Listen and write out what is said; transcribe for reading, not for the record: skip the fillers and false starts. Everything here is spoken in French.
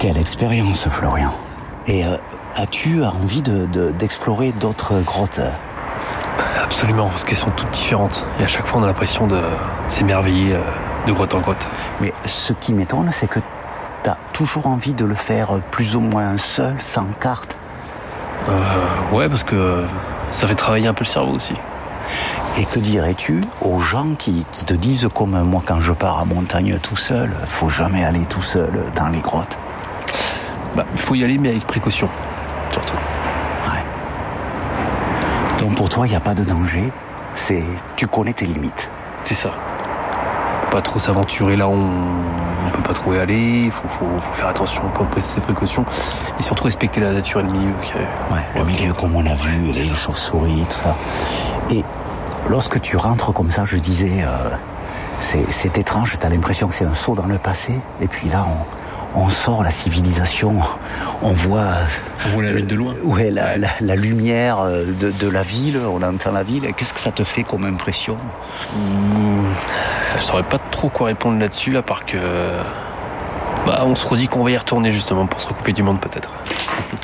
Quelle expérience, Florian. Et as-tu envie d'explorer d'autres grottes? Absolument, parce qu'elles sont toutes différentes. Et à chaque fois, on a l'impression de s'émerveiller de grotte en grotte. Mais ce qui m'étonne, c'est que tu as toujours envie de le faire plus ou moins seul, sans carte. Ouais, parce que ça fait travailler un peu le cerveau aussi. Et que dirais-tu aux gens qui te disent, comme moi quand je pars à montagne tout seul, faut jamais aller tout seul dans les grottes? Il faut y aller, mais avec précaution, surtout. Ouais. Donc pour toi, il n'y a pas de danger. Tu connais tes limites. C'est ça. Faut pas trop s'aventurer là où on peut pas trop y aller. Il faut faire attention, prendre ses précautions. Et surtout respecter la nature et le milieu. Le milieu, comme on a vu, les chauves-souris, tout ça. Et lorsque tu rentres comme ça, je disais, c'est étrange, tu as l'impression que c'est un saut dans le passé. Et puis là, on sort la civilisation, on voit la ville de loin. Ouais, la lumière de la ville, on entend la ville. Qu'est-ce que ça te fait comme impression? Je saurais pas trop quoi répondre là-dessus, à part que on se redit qu'on va y retourner justement pour se recouper du monde peut-être.